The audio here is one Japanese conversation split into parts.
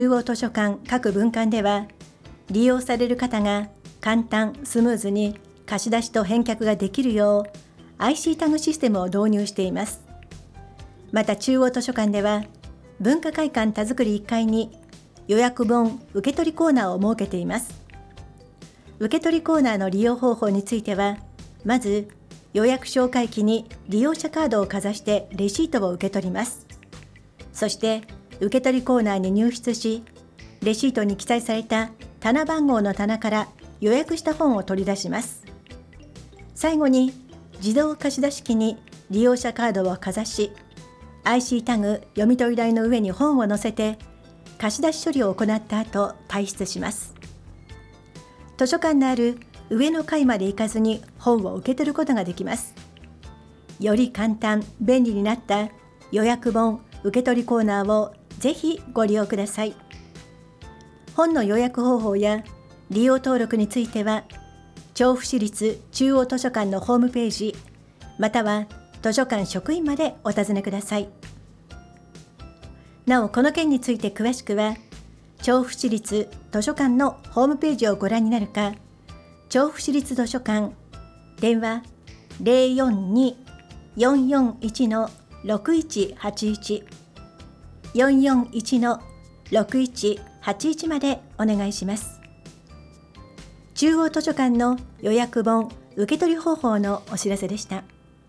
中央図書館各分館では、利用される方が簡単スムーズに貸し出しと返却ができるよう IC タグシステムを導入しています。また中央図書館では、文化会館田作り1階に予約本受け取りコーナーを設けています。受け取りコーナーの利用方法については、まず予約紹介機に利用者カードをかざしてレシートを受け取ります。そして受け取りコーナーに入室し、レシートに記載された棚番号の棚から予約した本を取り出します。最後に自動貸出機に利用者カードをかざし、IC タグ読み取り台の上に本を載せて貸し出し処理を行った後退出します。図書館のある上の階まで行かずに本を受け取ることができます。より簡単便利になった予約本受け取りコーナーをぜひご利用ください。本の予約方法や利用登録については、調布市立中央図書館のホームページ、または図書館職員までお尋ねください。なお、この件について詳しくは、調布市立図書館のホームページをご覧になるか、調布市立図書館、電話 042-441-6181 441-6181 までお願いします。中央図書館の予約本受け取り方法のお知らせでした。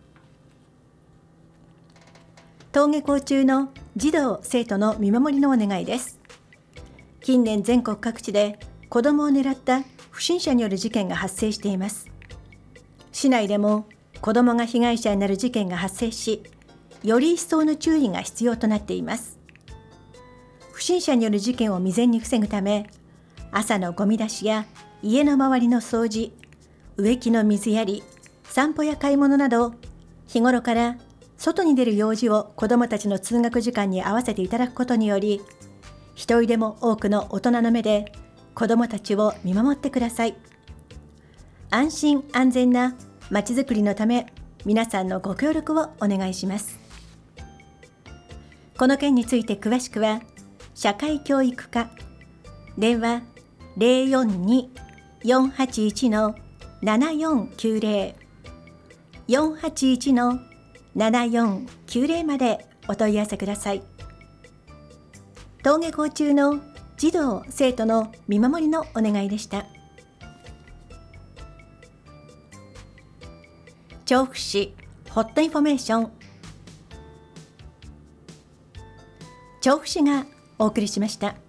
登下校中の児童・生徒の見守りのお願いです。近年全国各地で子どもを狙った不審者による事件が発生しています。市内でも子どもが被害者になる事件が発生し、より一層の注意が必要となっています。不審者による事件を未然に防ぐため、朝のゴミ出しや家の周りの掃除、植木の水やり、散歩や買い物など、日頃から外に出る用事を子どもたちの通学時間に合わせていただくことにより、一人でも多くの大人の目で子どもたちを見守ってください。安心安全なまちづくりのため、皆さんのご協力をお願いします。この件について詳しくは、社会教育課、電話 042-481-7490 481-7490 までお問い合わせください。登下校中の児童・生徒の見守りのお願いでした。調布市ホットインフォメーション、調布市がお送りしました。